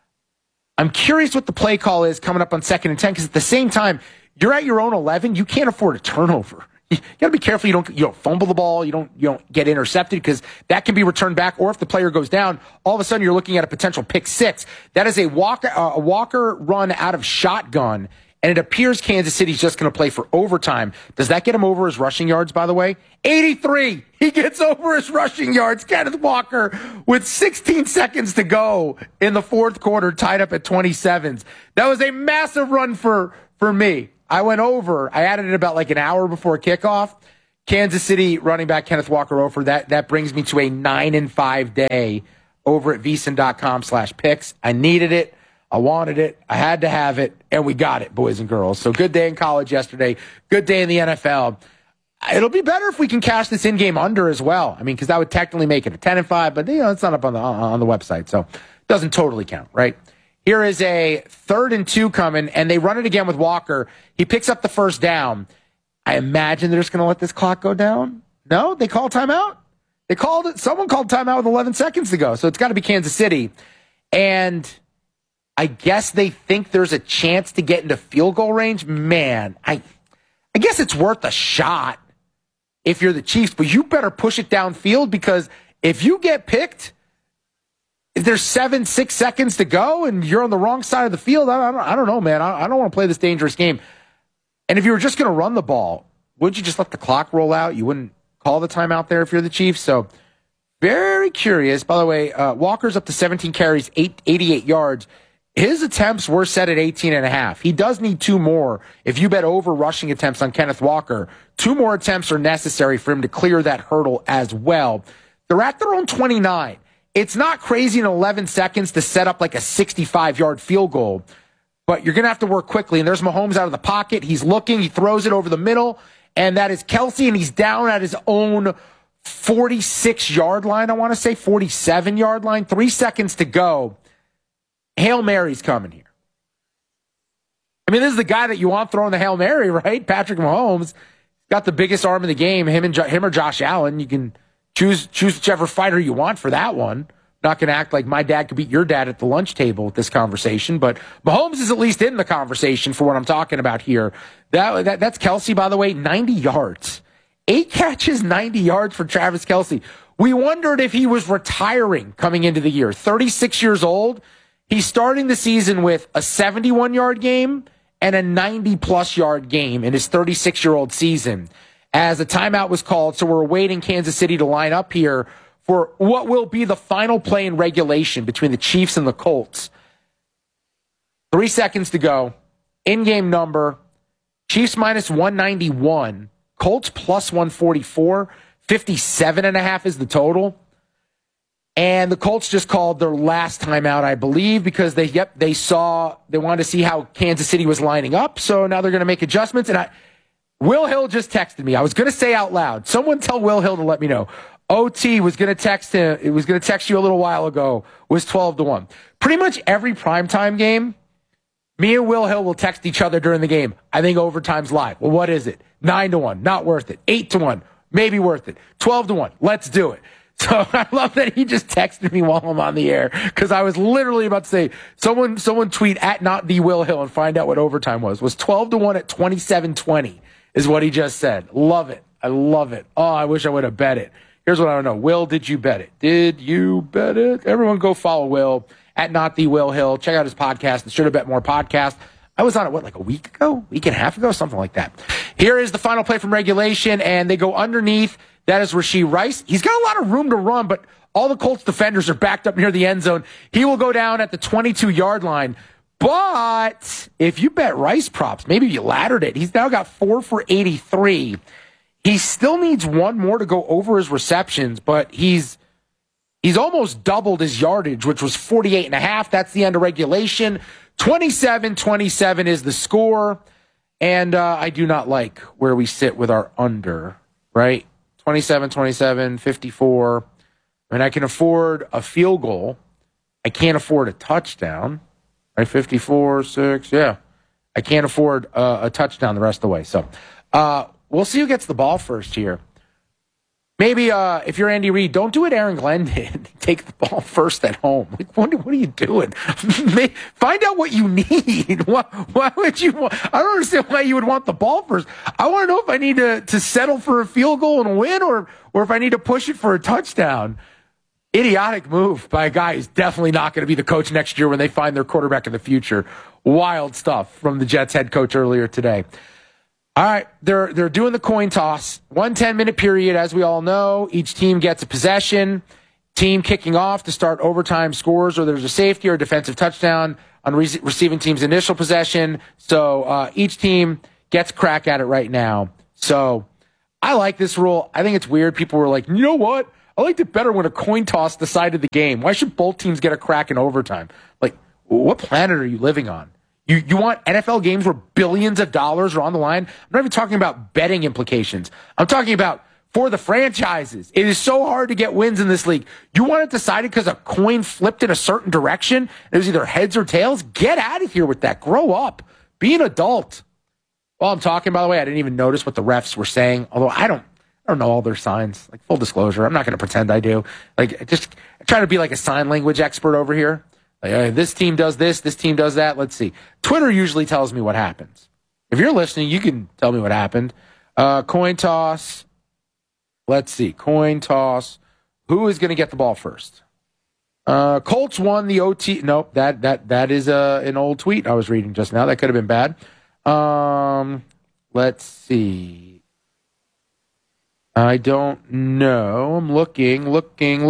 I'm curious what the play call is coming up on 2nd and 10, because at the same time, you're at your own 11. You can't afford a turnover. You got to be careful you don't fumble the ball, you don't get intercepted, because that can be returned back. Or if the player goes down, all of a sudden you're looking at a potential pick 6. That is a Walker run out of shotgun, and it appears Kansas City's just going to play for overtime. Does that get him over his rushing yards, by the way? 83. He gets over his rushing yards. Kenneth Walker with 16 seconds to go in the fourth quarter, tied up at 27s. That was a massive run for me. I went over. I added it about like an hour before kickoff. Kansas City running back Kenneth Walker over. That brings me to a 9-5 day over at VSiN.com/picks. I needed it. I wanted it. I had to have it. And we got it, boys and girls. So good day in college yesterday. Good day in the NFL. It'll be better if we can cash this in-game under as well. I mean, because that would technically make it a 10-5, but it's not up on the website, so it doesn't totally count, right? Here is a 3rd and 2 coming, and they run it again with Walker. He picks up the first down. I imagine they're just going to let this clock go down. No, they call timeout. They called it. Someone called timeout with 11 seconds to go, so it's got to be Kansas City. And I guess they think there's a chance to get into field goal range. Man, I guess it's worth a shot if you're the Chiefs, but you better push it downfield, because if you get picked, if there's 6 seconds to go and you're on the wrong side of the field, I don't know, man. I don't want to play this dangerous game. And if you were just going to run the ball, wouldn't you just let the clock roll out? You wouldn't call the timeout there if you're the Chiefs. So very curious. By the way, Walker's up to 17 carries, 88 yards. His attempts were set at 18.5. He does need 2 more. If you bet over rushing attempts on Kenneth Walker, 2 more attempts are necessary for him to clear that hurdle as well. They're at their own 29. It's not crazy in 11 seconds to set up like a 65-yard field goal, but you're going to have to work quickly. And there's Mahomes out of the pocket. He's looking. He throws it over the middle, and that is Kelce, and he's down at his own 46-yard line, I want to say, 47-yard line. 3 seconds to go. Hail Mary's coming here. I mean, this is the guy that you want throwing the Hail Mary, right? Patrick Mahomes got the biggest arm in the game, him or Josh Allen. You can choose whichever fighter you want for that one. Not going to act like my dad could beat your dad at the lunch table with this conversation, but Mahomes is at least in the conversation for what I'm talking about here. That's Kelce, by the way, 90 yards. 8 catches, 90 yards for Travis Kelce. We wondered if he was retiring coming into the year. 36 years old. He's starting the season with a 71-yard game and a 90-plus yard game in his 36-year-old season, as a timeout was called. So we're awaiting Kansas City to line up here for what will be the final play in regulation between the Chiefs and the Colts. 3 seconds to go. In-game number, Chiefs minus 191, Colts plus 144, 57.5 is the total. And the Colts just called their last timeout, I believe, because they wanted to see how Kansas City was lining up. So now they're going to make adjustments. And Will Hill just texted me. I was going to say out loud, someone tell Will Hill to let me know. OT was going to text him. It was going to text you a little while ago. Was 12-1. Pretty much every primetime game, me and Will Hill will text each other during the game. I think overtime's live. Well, what is it? 9-1, not worth it. 8-1, maybe worth it. 12-1, let's do it. So I love that he just texted me while I'm on the air, because I was literally about to say, someone tweet at not the Will Hill and find out what overtime was. Was 12-1 at 27-20 is what he just said. Love it. I love it. Oh, I wish I would have bet it. Here's what I don't know. Will, did you bet it? Did you bet it? Everyone go follow Will at not the Will Hill. Check out his podcast, the Should Have Bet More podcast. I was on it, like a week ago? Week and a half ago? Something like that. Here is the final play from regulation, and they go underneath. That is Rashee Rice. He's got a lot of room to run, but all the Colts defenders are backed up near the end zone. He will go down at the 22-yard line. But if you bet Rice props, maybe you laddered it. He's now got 4 for 83. He still needs 1 more to go over his receptions, but he's almost doubled his yardage, which was 48.5. That's the end of regulation. 27-27 is the score. And I do not like where we sit with our under, right? 27-27, 54. I mean, I can afford a field goal. I can't afford a touchdown. Right, 54-6, yeah. I can't afford a touchdown the rest of the way. So we'll see who gets the ball first here. Maybe if you're Andy Reid, don't do what Aaron Glenn did. Take the ball first at home. Like, what are you doing? Find out what you need. Why would you want? I don't understand why you would want the ball first. I want to know if I need to settle for a field goal and win, or if I need to push it for a touchdown. Idiotic move by a guy who's definitely not going to be the coach next year when they find their quarterback in the future. Wild stuff from the Jets head coach earlier today. All right, they're doing the coin toss. 1 10-minute period, as we all know. Each team gets a possession. Team kicking off to start overtime scores, or there's a safety or a defensive touchdown on receiving team's initial possession. So each team gets a crack at it right now. So I like this rule. I think it's weird. People were like, you know what? I liked it better when a coin toss decided the game. Why should both teams get a crack in overtime? Like, what planet are you living on? You want NFL games where billions of dollars are on the line? I'm not even talking about betting implications. I'm talking about for the franchises. It is so hard to get wins in this league. You want it decided because a coin flipped in a certain direction? It was either heads or tails? Get out of here with that. Grow up. Be an adult. While I'm talking, by the way, I didn't even notice what the refs were saying, although I don't know all their signs. Like, full disclosure, I'm not going to pretend I do. Like, just try to be like a sign language expert over here. Like, this team does this team does that. Let's see. Twitter usually tells me what happens. If you're listening, you can tell me what happened. Coin toss. Let's see. Coin toss. Who is going to get the ball first? Colts won the OT. Nope, that is an old tweet I was reading just now. That could have been bad. Let's see. I don't know. I'm looking.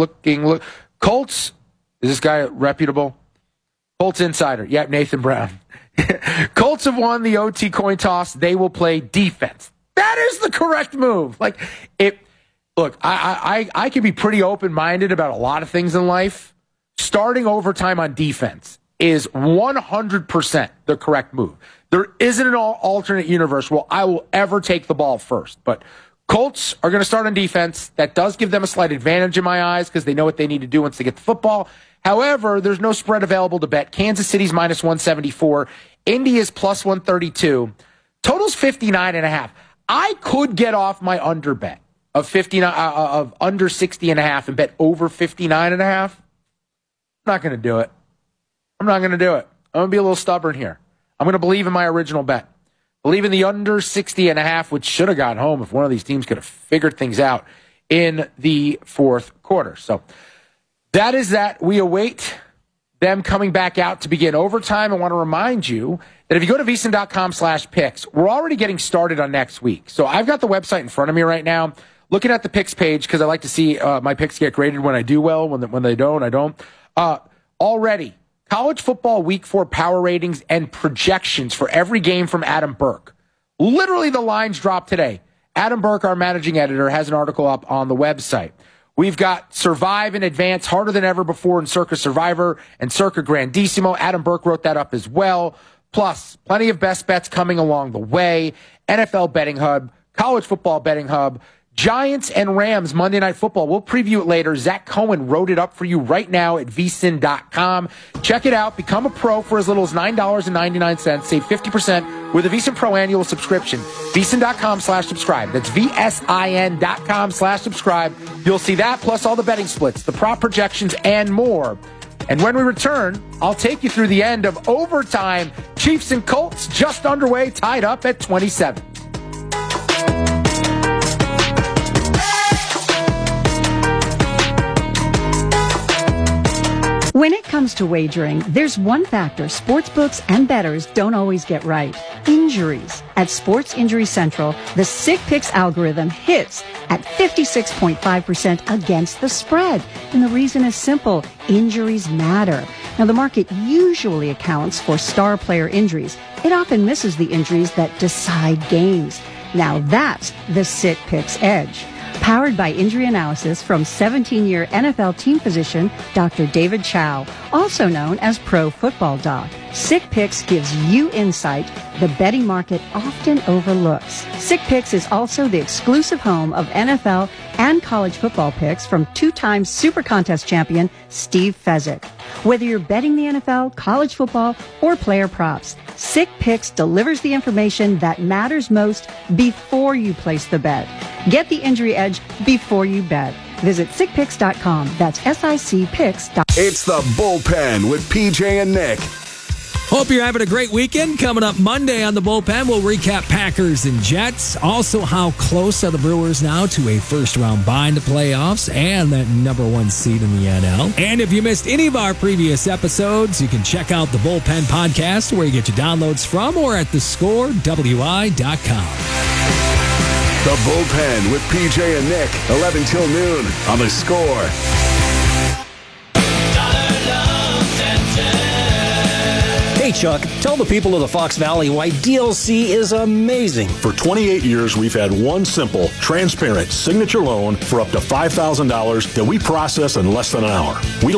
Colts. Is this guy reputable? Colts Insider. Yep, Nathan Brown. Colts have won the OT coin toss. They will play defense. That is the correct move. Like, look, I can be pretty open-minded about a lot of things in life. Starting overtime on defense is 100% the correct move. There isn't an alternate universe where I will ever take the ball first. But Colts are going to start on defense. That does give them a slight advantage in my eyes because they know what they need to do once they get the football. However, there's no spread available to bet. Kansas City's minus 174. Indy is plus 132. Total's 59.5. I could get off my under bet of under 60.5 and bet over 59.5. I'm not going to do it. I'm going to be a little stubborn here. I'm going to believe in my original bet. Believe in the under 60.5, which should have gotten home if one of these teams could have figured things out in the fourth quarter. So that is that. We await them coming back out to begin overtime. I want to remind you that if you go to VSiN.com/picks, we're already getting started on next week. So I've got the website in front of me right now, looking at the picks page because I like to see my picks get graded when I do well. When they don't, I don't. Already, college football week 4 power ratings and projections for every game from Adam Burke. Literally, the lines dropped today. Adam Burke, our managing editor, has an article up on the website. We've got Survive in Advance, harder than ever before in Circa Survivor and Circa Grandissimo. Adam Burke wrote that up as well. Plus, plenty of best bets coming along the way. NFL Betting Hub, College Football Betting Hub, Giants and Rams Monday Night Football. We'll preview it later. Zach Cohen wrote it up for you right now at VSiN.com. Check it out. Become a pro for as little as $9.99. Save 50% with a VSiN Pro annual subscription. VSiN.com/subscribe. That's VSIN.com/subscribe. You'll see that plus all the betting splits, the prop projections, and more. And when we return, I'll take you through the end of overtime. Chiefs and Colts just underway, tied up at 27. When it comes to wagering, there's one factor sportsbooks and bettors don't always get right. Injuries. At Sports Injury Central, the Sick Picks algorithm hits at 56.5% against the spread. And the reason is simple. Injuries matter. Now, the market usually accounts for star player injuries. It often misses the injuries that decide games. Now, that's the Sick Picks edge. Powered by injury analysis from 17-year NFL team physician Dr. David Chow, also known as Pro Football Doc. Sick Picks gives you insight the betting market often overlooks. Sick Picks is also the exclusive home of NFL and college football picks from two-time Super Contest champion Steve Fezzik. Whether you're betting the NFL, college football, or player props, Sick Picks delivers the information that matters most before you place the bet. Get the injury edge before you bet. Visit sickpicks.com. That's SICPicks.com. It's the Bullpen with PJ and Nick. Hope you're having a great weekend. Coming up Monday on the Bullpen, we'll recap Packers and Jets. Also, how close are the Brewers now to a first-round bye in the playoffs and that number one seed in the NL. And if you missed any of our previous episodes, you can check out the Bullpen podcast where you get your downloads from or at thescorewi.com. The Bullpen with PJ and Nick, 11 till noon on The Score. Hey, Chuck, tell the people of the Fox Valley why DLC is amazing. For 28 years, we've had one simple, transparent signature loan for up to $5,000 that we process in less than an hour. We